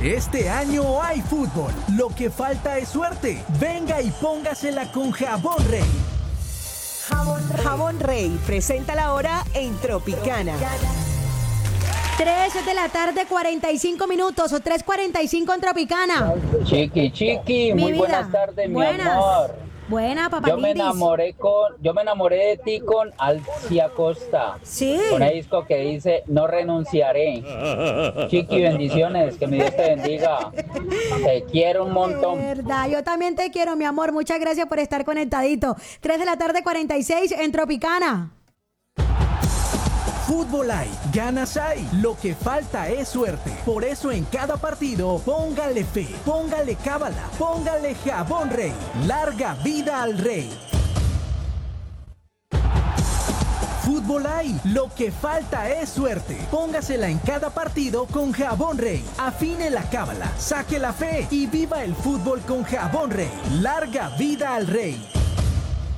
Este año hay fútbol, lo que falta es suerte. Venga y póngasela con Jabón Rey. Jabón Rey presenta la hora en Tropicana. 3 de la tarde, 45 minutos o 3:45 en Tropicana. Chiqui, muy buenas tardes, Buenas. mi amor. Buena, papá. Yo me enamoré de ti con Alcia Costa. Sí. Con el disco que dice No renunciaré. Chiqui, bendiciones, que mi Dios te bendiga. Te quiero un montón. De verdad, yo también te quiero, mi amor. Muchas gracias por estar conectadito. 3 de la tarde, 46 en Tropicana. Fútbol hay, ganas hay, lo que falta es suerte. Por eso en cada partido, póngale fe, póngale cábala, póngale Jabón Rey. Larga vida al Rey. Fútbol hay, lo que falta es suerte. Póngasela en cada partido con Jabón Rey. Afine la cábala, saque la fe y viva el fútbol con Jabón Rey. Larga vida al Rey.